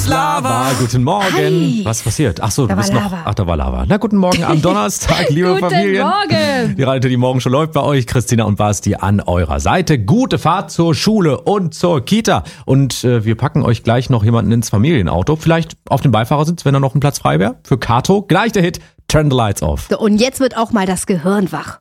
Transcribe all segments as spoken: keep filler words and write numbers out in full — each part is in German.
ist Lava. Guten Morgen. Hi. Was passiert? Ach so, du Da bist war noch. Lava. Ach, da war Lava. Na, guten Morgen am Donnerstag, liebe Guten Familien. Morgen. Die Radio die Morgen schon läuft bei euch. Christina und Basti an eurer Seite. Gute Fahrt zur Schule und zur Kita. Und äh, wir packen euch gleich noch jemanden ins Familienauto. Vielleicht auf dem Beifahrersitz, wenn da noch ein Platz frei wäre. Für Kato. Gleich der Hit. Turn the Lights Off. So, und jetzt wird auch mal das Gehirn wach.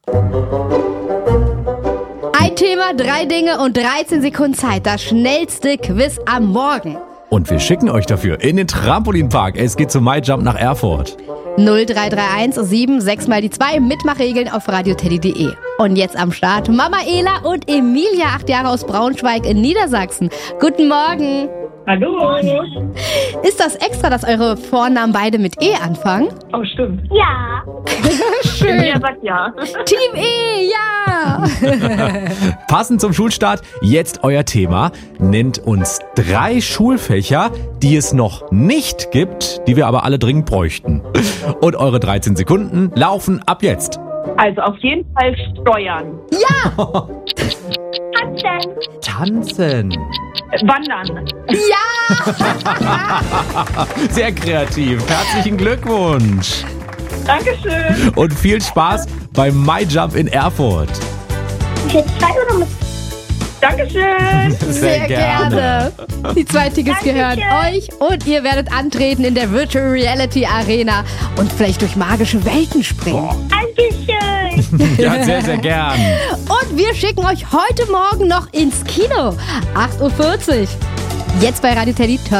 Ein Thema, drei Dinge und dreizehn Sekunden Zeit. Das schnellste Quiz am Morgen. Und wir schicken euch dafür in den Trampolinpark. Es geht zum MyJump nach Erfurt. null drei drei eins sieben sechs mal die zwei. Mitmachregeln auf radioteddy punkt de. Und jetzt am Start Mama Ela und Emilia, acht Jahre aus Braunschweig in Niedersachsen. Guten Morgen. Hallo. Ist das extra, dass eure Vornamen beide mit E anfangen? Oh, stimmt. Ja. Schön. Wer sagt ja? Team E, ja. Passend zum Schulstart, jetzt euer Thema. Nennt uns drei Schulfächer, die es noch nicht gibt, die wir aber alle dringend bräuchten. Und eure dreizehn Sekunden laufen ab jetzt. Also auf jeden Fall Steuern. Tanzen. Tanzen. Wandern. Ja. Sehr kreativ. Herzlichen Glückwunsch. Dankeschön. Und viel Spaß beim MyJump in Erfurt. Für zwei oder mit Dankeschön. Sehr gerne. Die zwei Tickets gehören Dankeschön. euch und ihr werdet antreten in der Virtual Reality Arena und vielleicht durch magische Welten springen. Dankeschön. Ja, sehr, sehr gern. Und wir schicken euch heute Morgen noch ins Kino. acht Uhr vierzig. Jetzt bei Radio Teddy.